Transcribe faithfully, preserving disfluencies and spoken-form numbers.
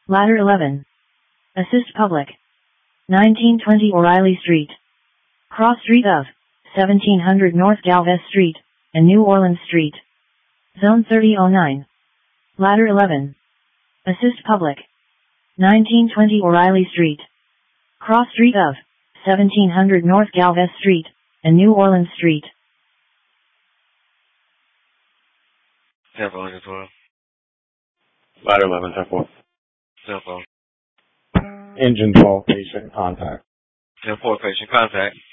Ladder eleven. Assist public. nineteen twenty O'Reilly Street. Cross Street of seventeen hundred North Galvez Street and New Orleans Street. Zone thirty oh nine. Ladder eleven. Assist public. nineteen twenty O'Reilly Street. Cross Street of seventeen hundred North Galvez Street and New Orleans Street. ten four one twelve. Ladder eleven, ten four. ten four. Engine twelve, patient contact. ten four, patient contact.